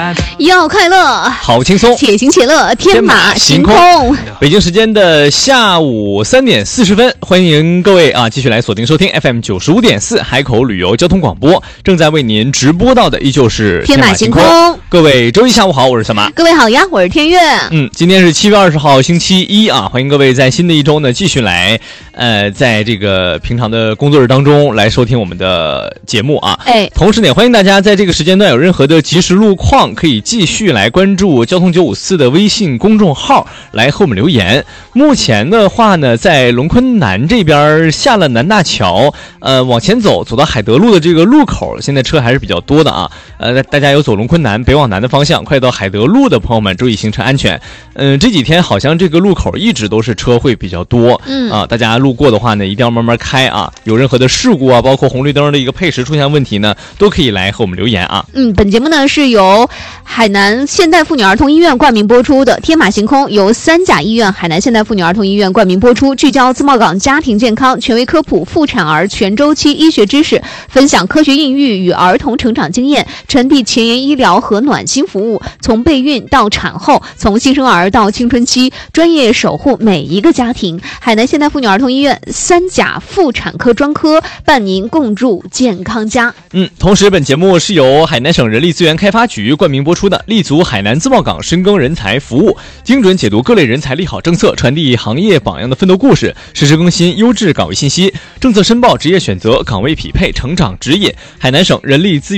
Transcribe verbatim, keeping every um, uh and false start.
要快乐， 好轻松， 且行且乐，天马行空。 北京时间的下午三点四十分，欢迎各位啊继续来锁定收听 F M 九十五点四海口旅游交通广播，正在为您直播到的依旧是天马行空。 各位周一下午好，我是小马。 各位好呀，我是天悦。 嗯，今天是七月二十号星期一啊，欢迎各位在新的一周呢继续来呃在这个平常的工作日当中来收听我们的节目啊。 哎， 同时呢，欢迎大家在这个时间段有任何的即时路况，可以继续来关注交通九五四的微信公众号来和我们留言。目前的话呢，在龙昆南这边下了南大桥，呃，往前走，走到海德路的这个路口，现在车还是比较多的啊。呃，大家有走龙昆南北往南的方向，快到海德路的朋友们注意行车安全。嗯、呃，这几天好像这个路口一直都是车会比较多，嗯啊，大家路过的话呢，一定要慢慢开啊。有任何的事故啊，包括红绿灯的一个配时出现问题呢，都可以来和我们留言啊。 嗯，本节目呢是由海南现代妇女儿童医院冠名播出的，《天马行空》由三甲医院海南现代妇女儿童医院冠名播出，聚焦自贸港家庭健康，权威科普妇产儿全周期医学知识，分享科学孕育与儿童成长经验，传递前沿医疗和暖心服务，从备孕到产后，从新生儿到青春期，专业守护每一个家庭。海南现代妇女儿童医院三甲妇产科专科伴您共筑健康家。 嗯，同时本节目是由海南省人力资源开发局冠名播出的，立足海南自贸港深耕人才服务，精准解读各类人才利好政策，传递行业榜样的奋斗故事，实时更新优质岗位信息，政策申报、职业选择、岗位匹配、成长指引。海南省人力资源